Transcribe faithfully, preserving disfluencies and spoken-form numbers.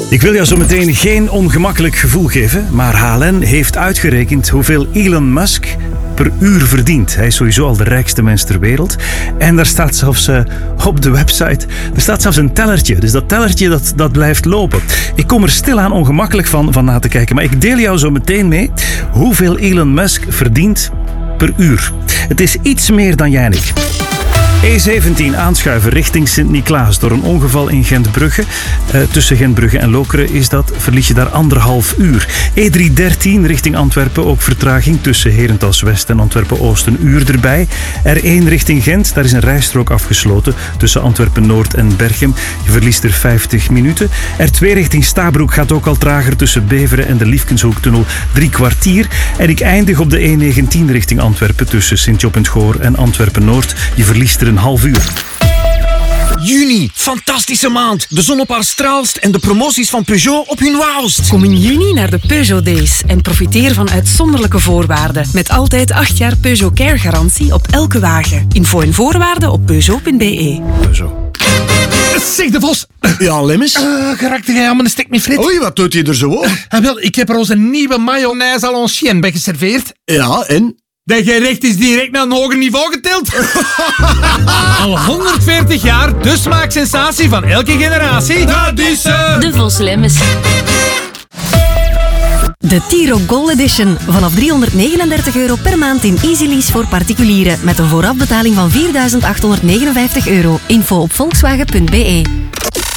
Ik wil jou zo meteen geen ongemakkelijk gevoel geven, maar H L N heeft uitgerekend hoeveel Elon Musk per uur verdient. Hij is sowieso al de rijkste mens ter wereld. En daar staat zelfs uh, op de website, er staat zelfs een tellertje. Dus dat tellertje dat, dat blijft lopen. Ik kom er stilaan ongemakkelijk van, van na te kijken, maar ik deel jou zo meteen mee hoeveel Elon Musk verdient per uur. Het is iets meer dan jij en ik. E zeventien aanschuiven richting Sint-Niklaas door een ongeval in Gentbrugge. Uh, tussen Gentbrugge en Lokeren is dat. Verlies je daar anderhalf uur. E driehonderddertien richting Antwerpen ook vertraging tussen Herentals West en Antwerpen Oost een uur erbij. R één richting Gent, daar is een rijstrook afgesloten tussen Antwerpen Noord en Berchem. Je verliest er vijftig minuten. R twee richting Stabroek gaat ook al trager tussen Beveren en de Liefkenshoektunnel drie kwartier. En ik eindig op de E negentien richting Antwerpen tussen Sint-Job en Goor en Antwerpen Noord. Je verliest er een half uur. Juni, fantastische maand. De zon op haar straalst en de promoties van Peugeot op hun wauwst. Kom in juni naar de Peugeot Days en profiteer van uitzonderlijke voorwaarden. Met altijd acht jaar Peugeot Care garantie op elke wagen. Info en voorwaarden op peugeot punt b e. Peugeot. Zeg de Vos. Ja, Lemmens? Uh, geraakte jij aan mijn stek met frit? Oei, wat doet hij er zo op? Uh, wel, ik heb er onze nieuwe mayonaise à l'ancienne bij geserveerd. Ja, en? Dat gerecht is direct naar een hoger niveau getild. Al honderdveertig jaar, de smaaksensatie van elke generatie. Dat is uh... De Vos Lemmens. De Tiro Gold Edition. Vanaf driehonderdnegenendertig euro per maand in Easy Lease voor particulieren. Met een voorafbetaling van vierduizend achthonderdnegenenvijftig euro. Info op volkswagen punt b e.